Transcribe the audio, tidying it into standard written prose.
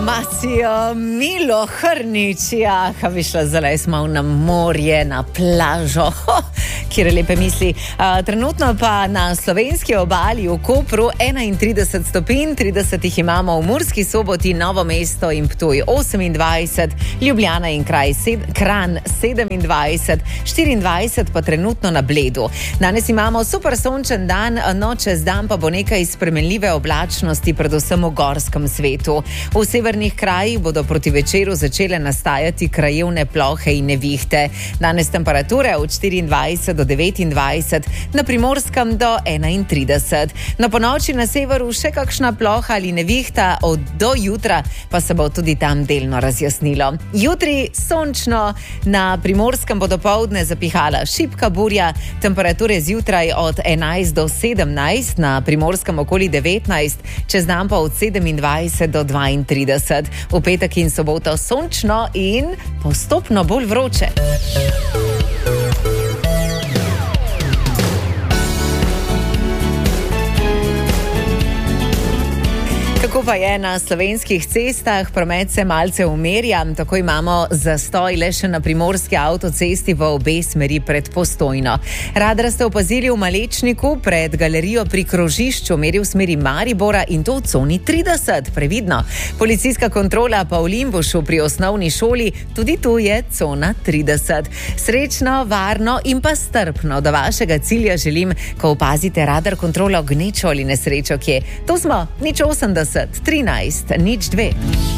Macijo Milo Hrnič, ja, bi šla zdaj smo na morje, na plažo, kjer lepe misli. Trenutno pa na slovenski obali v Kopru 31 stopinj, 30 jih imamo v Murski Soboti, Novo mesto in Ptuj 28, Ljubljana in Kranj 27, 24 pa trenutno na Bledu. Danes imamo super sončen dan, no čez dan pa bo nekaj spremenljive oblačnosti, predvsem v gorskem svetu. V severnih krajih bodo proti večeru začele nastajati krajevne plohe in nevihte. Danes temperature od 24 do 29, na Primorskem do 31. Na ponoči na severu še kakšna ploha ali nevihta, do jutra pa se bo tudi tam delno razjasnilo. Jutri sončno, na Primorskem bo dopoldne zapihala šibka burja, temperature zjutraj od 11 do 17, na Primorskem okoli 19, čez dan pa od 27 do 32. V petek in soboto sončno in postopno bolj vroče. Kako pa je na slovenskih cestah? Promet se malce umirja, tako imamo zastoj le še na primorski avtocesti v obe smeri pred Postojno. Radar ste opazili v Malečniku pred galerijo pri krožišču, meri v smeri Maribora in to v coni 30, previdno. Policijska kontrola pa v Limbušu pri osnovni šoli, tudi tu je cona 30. Srečno, varno in pa strpno do vašega cilja želim, ko opazite radar kontrolo gnečo ali nesrečo kje. To smo 080 13 02.